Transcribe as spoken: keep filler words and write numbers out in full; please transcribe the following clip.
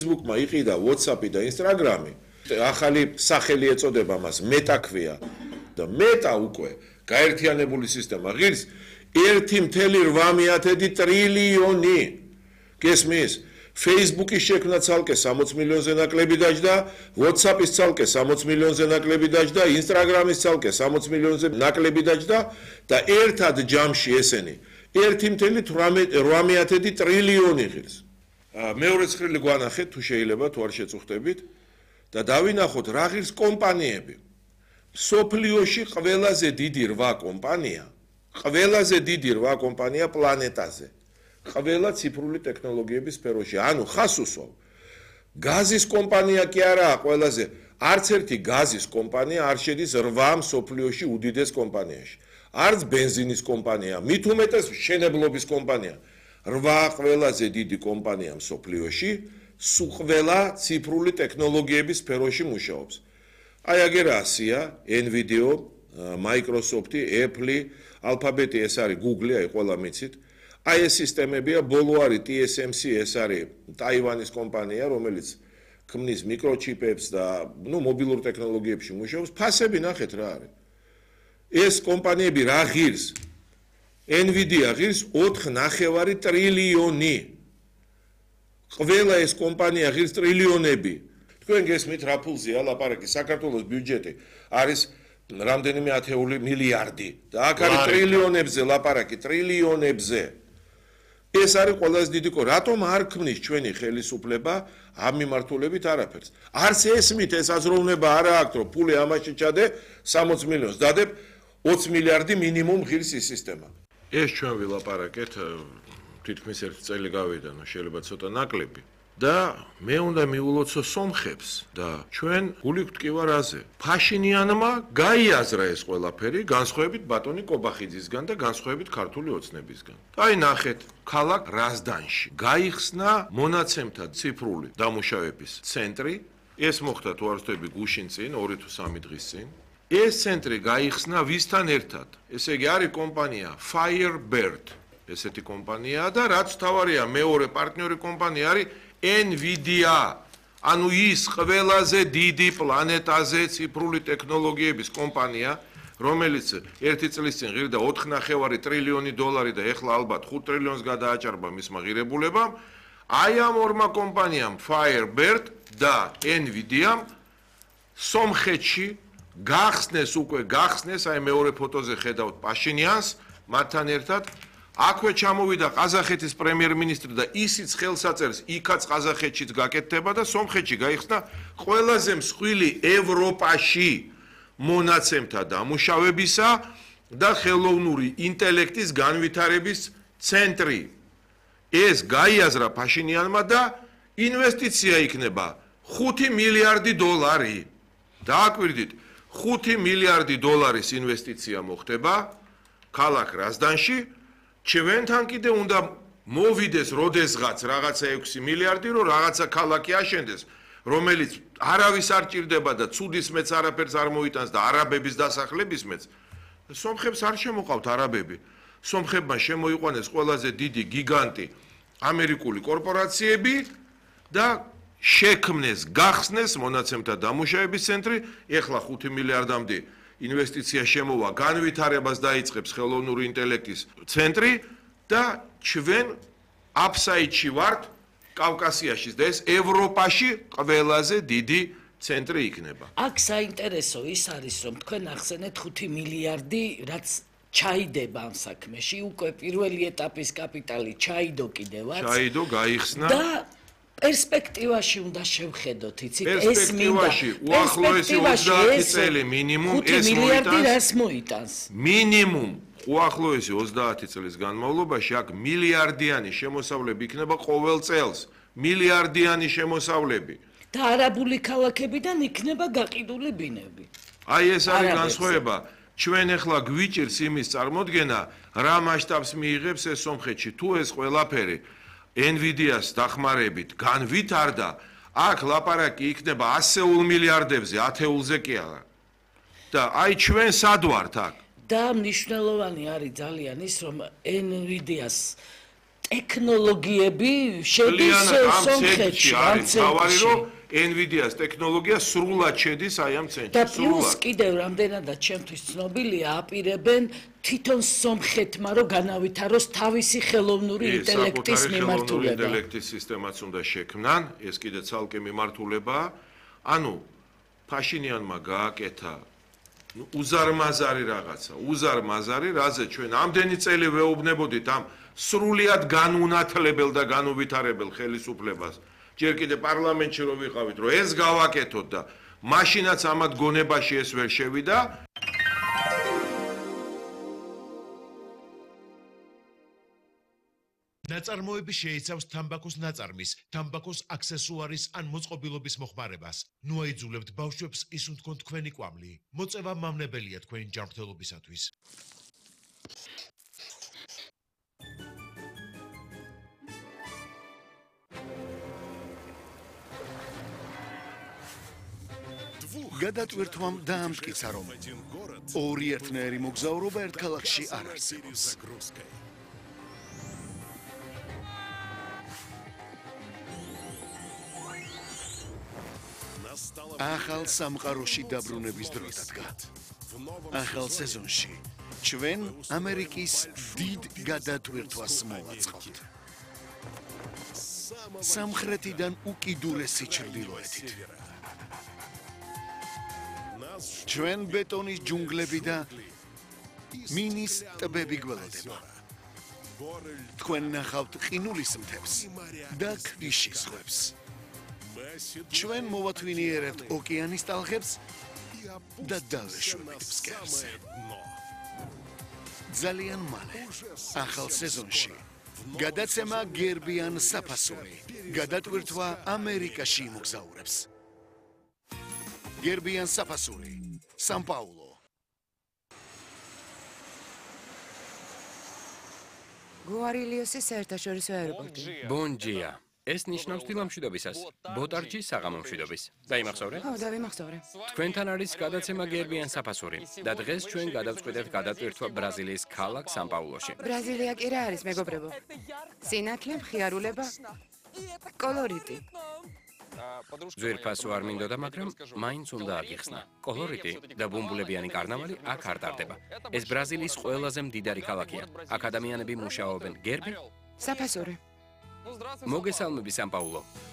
Facebook-მა იყიდა WhatsApp-ი და Instagram-ი, ახალი სახელი ეწოდება მას Meta ქვია და Meta უკვე გაერთიანებული სისტემა ღირს ერთი წუთი ორმოცდაათი ტრილიონი გესმის Facebook-ის შექმნა ცალკე სამოცი მილიონზე ნაკლები დაჯდა, WhatsApp-ის ცალკე სამოცი მილიონზე ნაკლები დაჯდა, Instagram-ის ცალკე სამოცი მილიონზე ნაკლები დაჯდა და ერთად ჯამში ესენი ერთი წუთი ორმოცდაათი ტრილიონი ღირს. მეორე ცხრილი გვანახეთ თუ შეიძლება თუ არ შეწუხდებით და დავინახოთ რა ღირს კომპანიები. სოფლიოში ყველაზე დიდი რვა კომპანია, ყველაზე დიდი რვა კომპანია პლანეტაზე. ყველა ციფრული ტექნოლოგიების სფეროში. ანუ ხას უსვავ. გაზის კომპანია კი არაა ყველაზე, არც ერთი გაზის კომპანია არ შედის რვა სოფლიოში უდიდეს კომპანიაში. არც ბენზინის კომპანია, მით უმეტეს მშენებლობის კომპანია. რვა ყველაზე დიდი კომპანია სოფლიოში, ყველა ციფრული ტექნოლოგიების სფეროში მუშაობს. აი აგერაა სია, Nvidia, Microsoft, Apple, Alphabet, ეს არის Google, აი ყველა მიცით. აი ეს სისტემებია, ბოლო არის T S M C, ეს არის ტაივანის კომპანია, რომელიც ქმნის მიკროჩიპებს და ნუ მობილურ ტექნოლოგიებში მუშაობს. ფასები ნახეთ რა არის. ეს კომპანიები რა ღირს? Nvidia ღირს ოთხი ნახევარი ტრილიონი. ყველა ეს კომპანია ღირს ტრილიონები. თქვენ გესმით რა ფულზეა ლაპარაკი? საქართველოს ბიუჯეტი არის რამდენიმე ათეული მილიარდი და აქ არის ტრილიონებზე ლაპარაკი, ტრილიონებზე. ეს არის ყველაზე დიდი კო. რატომ არ ქმნის ჩვენი ხელისუფლება ამ მიმართულებით არაფერს? არც ესმით ეს აზროვნება არა აქვს, რომ ფული ამაში ჩადე სამოცი მილიონს, დადებ ოცი მილიარდი მინიმუმ ღირს ის სისტემა. ეს ჩვენ ვილაპარაკეთ თითქმის ერთი წელი გავიდა, ნუ შეიძლება ცოტა ნაკლები. და მე უნდა მიულოცო სომხებს და ჩვენ გული გვტკივა რაზე. ფაშინიანმა გაიაზრა ეს ყველაფერი, განსხვავებით ბატონი კობახიძისგან და განსხვავებით ქართული ოცნებისგან. აი ნახეთ, ქალაქ რაზდანში გაიხსნა მონაცემთა ციფრული დამუშავების ცენტრი. ეს მოხდა თუ არ ვცდები გუშინ წინ, ორი თუ სამი დღის წინ. ეს ცენტრი გაიხსნა ვისთან ერთად? ესე იგი არის კომპანია Firebird, ესეთი კომპანია და რაც თავარია მეორე პარტნიორი კომპანია არის Nvidia, ანუ ის ყველაზე დიდი პლანეტაზე ციფრული ტექნოლოგიების კომპანია, რომელიც ერთი წლის წინ ღირდა ოთხი ნახევარი ტრილიონი დოლარი და ეხლა ალბათ ხუთ ტრილიონს გადააჭარბა მისმა ღირებულებამ. აი ამ ორმა კომპანიამ Firebird და Nvidia სომხეთში გახსნეს უკვე გახსნეს, აი მეორე ფოტოზე ხედავთ პაშინიანს, მათთან ერთად აქვე ჩამოვიდა ყაზახეთის პრემიერ-მინისტრი და ისიც ხელს აწერს, იქაც ყაზახეთშიც გაკეთდება და სომხეთში გაიხსნა ყველაზე მსხვილი ევროპაში მონაცემთა დამუშავებისა და ხელოვნური ინტელექტის განვითარების ცენტრი. ეს გაიაზრა ფაშინიანმა და ინვესტიცია იქნება ხუთი მილიარდი დოლარი. დააკვირდით, ხუთი მილიარდი დოლარის ინვესტიცია მოხდება ქალაქ რაზდანში. ჩვენთან კიდე უნდა მოვიდეს როდესღაც რაღაცა ექვსი მილიარდი, რომ რაღაცა ქალაქი აშენდეს, რომელიც არავის არ ჭირდება და ცუდის მეც არაფერს არ მოიტანს და არაბების დასახლების მეც. სომხებს არ შემოყავთ არაბები. სომხებმა შემოიყვანეს ყველაზე დიდი გიგანტი ამერიკული კორპორაციები და შექმნეს, გახსნეს მონაცემთა დამუშავების ცენტრი. ეხლა ხუთი მილიარდამდე ინვესტიცია შემოვა, განვითარებას დაიწყებს ხელოვნური ინტელექტის ცენტრი და ჩვენ აფსაიდში ვართ კავკასიაში და ეს ევროპაში ყველაზე დიდი ცენტრი იქნება. აქ საინტერესო ის არის, რომ თქვენ ახსენეთ ხუთი მილიარდი, რაც ჩაიდება ამ საქმეში, უკვე პირველი ეტაპის კაპიტალი ჩაიდო კიდევაც. ჩაიდო, გაიხსნა და პერსპექტივაში უნდა შევხედოთ, იცით, ეს პერსპექტივაში უახლოესი ოცდაათი წელი მინიმუმ ეს მოიტანს მოიტანს. მინიმუმ უახლოესი ოცდაათი წლის განმავლობაში აქ მილიარდიანი შემოსავლები იქნება ყოველ წელს. მილიარდიანი შემოსავლები. და არაბული ქალაქებიდან იქნება გაყიდული ბინები. აი ეს არის განსხვავება. ჩვენ ახლა გვიჭირს იმის წარმოდგენა, რა მასშტაბს მიიღებს ეს სომხეთში, თუ ეს ყველაფერი Nvidia-ს დახმარებით განვითარდა, აქ ლაპარაკი იქნება ასეულ მილიარდებზე, ათეულზე კი არა. და აი ჩვენ სად ვართ აქ? და მნიშვნელოვანი არის ძალიან ის, რომ Nvidia-ს ტექნოლოგიები შედის სომხეთში, არის თავარი რომ Nvidia-ს ტექნოლოგია სრულად შედის აი ამ ცენტრში. და პლუს კიდევ რამდენადაც ჩემთვის ცნობილია, აპირებენ თვითონ სომხეთმა რომ განავითაროს თავისი ხელოვნური ინტელექტის მიმართულება. ინტელექტის სისტემაც უნდა შექმნან, ეს კიდე ცალკე მიმართულებაა. ანუ ფაშინიანმა გააკეთა უზარმაზარი რაღაცა, უზარმაზარი, რაზე ჩვენ ამდენი წელი ვეუბნებოდით ამ სრულიად განუნათლებელ და განუვითარებელ ხელისუფლებას. ჯერ კიდე პარლამენტში რო ვიყავით, რომ ეს გავაკეთოთ და მაშინაც ამათ გონებაში ეს ვერ შევიდა. ნაწარმოები შეიცავს თამბაქოს ნაწარმის, თამბაქოს აქსესუარის ან მოწყობილობის მოხმარებას. ნუ აიძულებთ ბავშვებს ისუნ თქვენ თქვენი კვამლი. მოწევა მავნებელია თქვენი ჯანმრთელობისათვის. გადატვირთვამ დაამტკიცა, რომ ორი ერთნაირი მოგზაურობა ერთ ქალაქში არ არსებობს. ახალ სამყაროში დაბრუნების დრო დადგა. ახალ სეზონში ჩვენ ამერიკის დიდ გადატვირთვას მოვაწყობთ. სამხრეთიდან უკიდურესი ჩრდილოეთით. ჩვენ ბეტონის ჯუნგლები და მინის ტბები გველოდება. თქვენ ნახავთ ყინულის მთებს და ქვიშის ზღვებს. ჩვენ მოვათვინიერებთ ოკეანის ტალღებს და დავეშვებით ფსკერზე. ძალიან მალე, ახალ სეზონში, გადაცემა გერბიან საფასური, გადატვირთვა ამერიკაში იმოგზაურებს. გერბიან საფასური, სან-პაულო. გუარილიოსის საერთაშორისო აეროპორტი. ბონჯია. ეს ნიშნავს დილამშვიდობისას, ბოტარჯის საღამომშვიდობის. დაიმახსოვრე? ხო, დავიმახსოვრე. თქვენთან არის გადაცემა გერბიან საფასური და დღეს ჩვენ გადავწყვეტეთ გადატვირთვა ბრაზილიის ქალაქ სან-პაულოში. ბრაზილია კი რა არის, მეგობრებო? სინათლე, მხიარულება, კოლორიტი. ძვირფასო არ მინდოდა, მაგრამ მაინც უნდა აგიხსნა. კოლორიტი და ბუმბულებიანი კარნავალი აქ არ ტარდება. ეს ბრაზილიის ყველაზე მდიდარი ქალაქია. აქ ადამიანები მუშაობენ. გერბი? საფასური. მოგესალმები, სან-პაულო.